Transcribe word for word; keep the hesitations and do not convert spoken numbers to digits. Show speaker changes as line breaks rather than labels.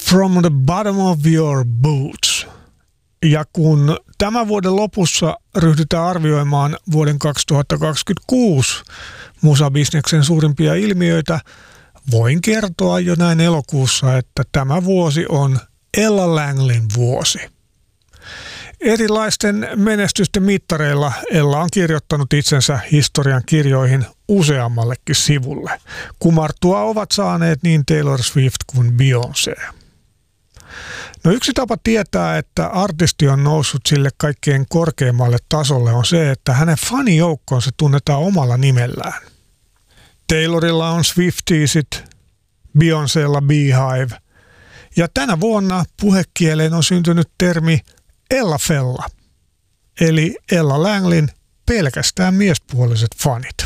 From the bottom of your boots. Ja kun tämän vuoden lopussa ryhdytään arvioimaan vuoden kaksituhattakaksikymmentäkuusi musabisneksen suurimpia ilmiöitä, voin kertoa jo näin elokuussa, että tämä vuosi on Ella Langlin vuosi. Erilaisten menestysten mittareilla Ella on kirjoittanut itsensä historian kirjoihin useammallekin sivulle. Kumartua ovat saaneet niin Taylor Swift kuin Beyoncé. No yksi tapa tietää, että artisti on noussut sille kaikkein korkeimmalle tasolle on se, että hänen fanijoukkonsa tunnetaan omalla nimellään. Taylorilla on Swiftiesit, Beyoncélla Beehive ja tänä vuonna puhekieleen on syntynyt termi Ella Fella, eli Ella Langlin pelkästään miespuoliset fanit.